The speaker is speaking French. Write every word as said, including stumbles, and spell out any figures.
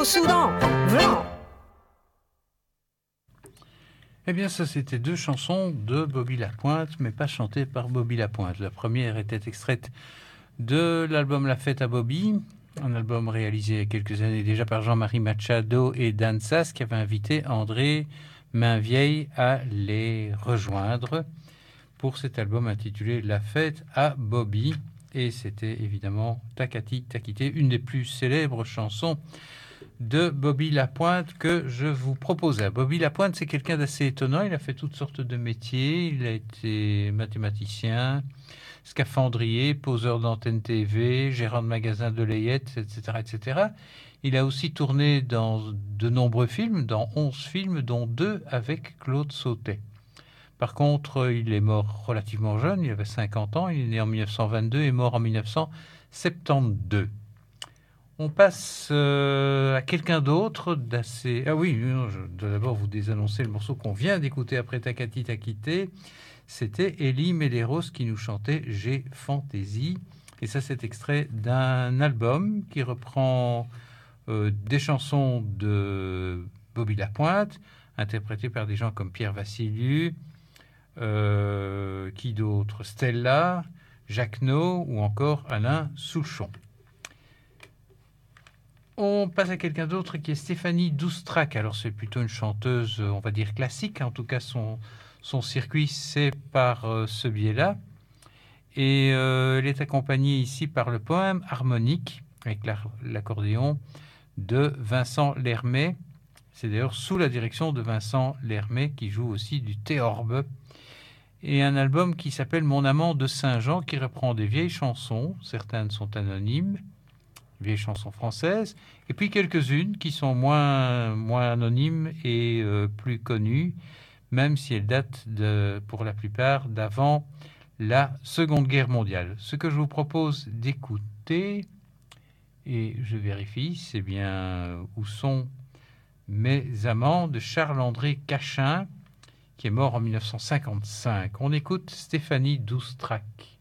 au Soudan. Vlan. Eh bien, ça, c'était deux chansons de Bobby Lapointe, mais pas chantées par Bobby Lapointe. La première était extraite de l'album La Fête à Bobby, un album réalisé il y a quelques années déjà par Jean-Marie Machado et Dan Sass, qui avait invité André Mainvieille à les rejoindre pour cet album intitulé La Fête à Bobby. Et c'était évidemment Takati Takité, une des plus célèbres chansons de Bobby Lapointe que je vous proposais. Bobby Lapointe, c'est quelqu'un d'assez étonnant. Il a fait toutes sortes de métiers. Il a été mathématicien, scaphandrier, poseur d'antenne T V, gérant de magasin de layettes, et cetera, et cetera. Il a aussi tourné dans de nombreux films, dans onze films, dont deux avec Claude Sautet. Par contre, il est mort relativement jeune, il avait cinquante ans, il est né en mille neuf cent vingt-deux et mort en mille neuf cent soixante-douze. On passe euh, à quelqu'un d'autre d'assez... Ah oui, non, je dois d'abord vous désannoncer le morceau qu'on vient d'écouter après Takati Takité. C'était Elie Medeiros qui nous chantait J'ai Fantaisie. Et ça, c'est extrait d'un album qui reprend euh, des chansons de Bobby Lapointe, interprétées par des gens comme Pierre Vassiliou, euh, qui d'autre, Stella, Jacques No ou encore Alain Souchon. On passe à quelqu'un d'autre qui est Stéphanie Doustrac. Alors c'est plutôt une chanteuse, on va dire classique. En tout cas, son, son circuit, c'est par euh, ce biais-là. Et euh, elle est accompagnée ici par le poème harmonique, avec l'accordéon, de Vincent Lermet. C'est d'ailleurs sous la direction de Vincent Lermet, qui joue aussi du théorbe. Et un album qui s'appelle Mon amant de Saint-Jean, qui reprend des vieilles chansons. Certaines sont anonymes, vieilles chansons françaises, et puis quelques-unes qui sont moins, moins anonymes et euh, plus connues, même si elles datent de, pour la plupart d'avant la Seconde Guerre mondiale. Ce que je vous propose d'écouter, et je vérifie, c'est bien Où sont mes amants de Charles-André Cachin, qui est mort en mille neuf cent cinquante-cinq. On écoute Stéphanie Doustrac.